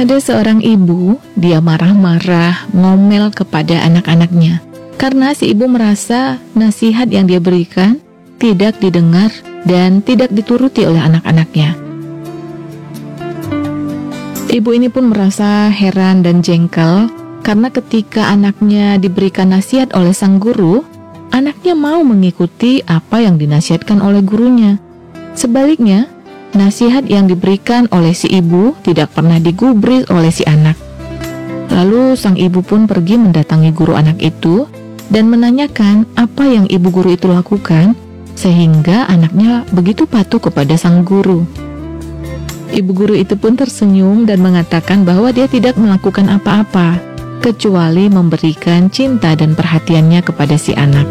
Ada seorang ibu, dia marah-marah, ngomel kepada anak-anaknya. Karena si ibu merasa nasihat yang dia berikan tidak didengar dan tidak dituruti oleh anak-anaknya. Ibu ini pun merasa heran dan jengkel karena ketika anaknya diberikan nasihat oleh sang guru, anaknya mau mengikuti apa yang dinasihatkan oleh gurunya. Sebaliknya, nasihat yang diberikan oleh si ibu tidak pernah digubris oleh si anak. Lalu sang ibu pun pergi mendatangi guru anak itu dan menanyakan apa yang ibu guru itu lakukan sehingga anaknya begitu patuh kepada sang guru. Ibu guru itu pun tersenyum dan mengatakan bahwa dia tidak melakukan apa-apa kecuali memberikan cinta dan perhatiannya kepada si anak.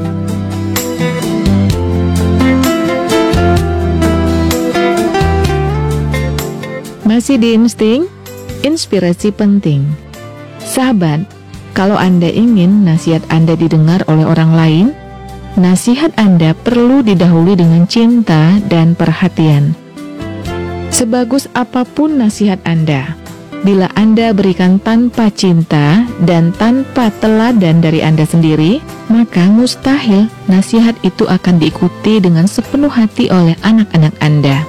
Masih di Insting, inspirasi penting. Sahabat, kalau Anda ingin nasihat Anda didengar oleh orang lain, nasihat Anda perlu didahului dengan cinta dan perhatian. Sebagus apapun nasihat Anda, bila Anda berikan tanpa cinta dan tanpa teladan dari Anda sendiri, maka mustahil nasihat itu akan diikuti dengan sepenuh hati oleh anak-anak Anda.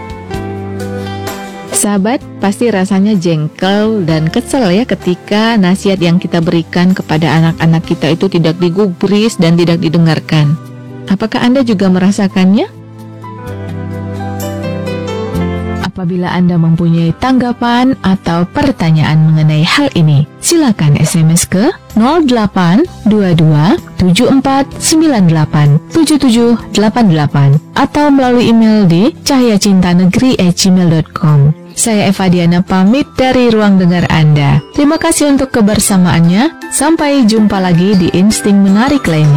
Sahabat, pasti rasanya jengkel dan kesel ya ketika nasihat yang kita berikan kepada anak-anak kita itu tidak digubris dan tidak didengarkan. Apakah Anda juga merasakannya? Apabila Anda mempunyai tanggapan atau pertanyaan mengenai hal ini, silakan SMS ke 0822-7498-7788 atau melalui email di cahayacintanegeri@gmail.com. Saya Eva Diana pamit dari ruang dengar Anda. Terima kasih untuk kebersamaannya. Sampai jumpa lagi di Insting Menarik lainnya.